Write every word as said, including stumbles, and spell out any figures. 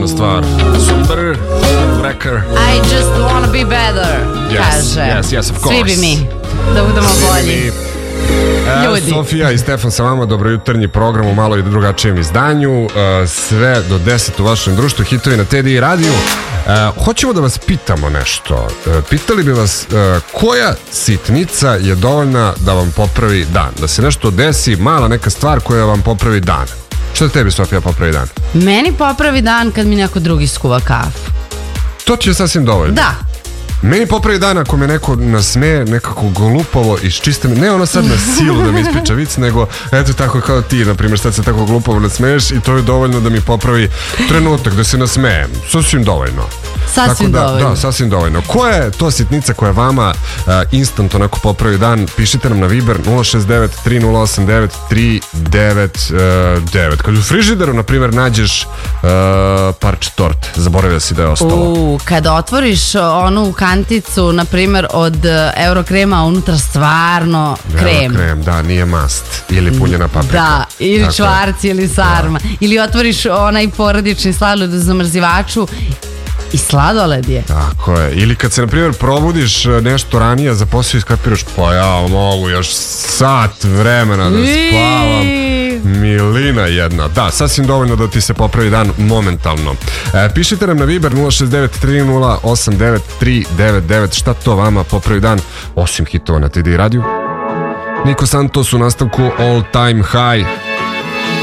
divna stvar. Super, Wrecker. I just wanna be better, yes, kaže. Yes, yes, of course. Svi bi mi, da budemo bolji. E, Sofija i Stefan sa vama, dobrojutarnji program u malo i drugačijem izdanju, sve do deset u vašem društvu, hitovi na T D I radiju. E, hoćemo da vas pitamo nešto. E, pitali bi vas e, koja sitnica je dovoljna da vam popravi dan, da se nešto desi, mala neka stvar koja vam popravi dan. Što tebi, Sofija, popravi dan? Meni popravi dan kad mi neko drugi skuva kafu. To ti je sasvim dovoljno? Da. Meni popravi dan ako me neko nasmeje nekako glupavo iz čiste, ne ono sad na silu da mi ispriča vic, nego eto tako kao ti, na primjer, sad se tako glupavo nasmeješ i to je dovoljno da mi popravi trenutak da se nasmejem. Sasvim dovoljno. Sasvim da, dovoljno. Da, sasvim dovoljno. Koja je to sitnica koja vama uh, instant onako popravi dan? Pišite nam na Viber nula šest devet tri nula osam devet tri devet devet. Kad u frižideru, na primjer, nađeš uh, parče torte, zaboravio si da je ostalo. U, kada otvoriš onu kanticu, na primjer, od Eurokrema, a unutra stvarno krem. Eurokrem, da, nije mast. Ili punjena paprika. Da, ili tako čvarci, ili sarma. Da. Ili otvoriš onaj porodični sladoled u zamrzivaču i sladoled je. Tako je. Ili kad se, na primjer, probudiš nešto ranije za posao i skapiraš, pa ja mogu još sat vremena da spavam. Milina jedna. Da, sasvim dovoljno da ti se popravi dan momentalno. E, pišite nam na Viber nula šest devet tri nula osam devet tri devet devet šta to vama popravi dan, osim hitova na T D I radiju. Niko Santos u nastavku All Time High.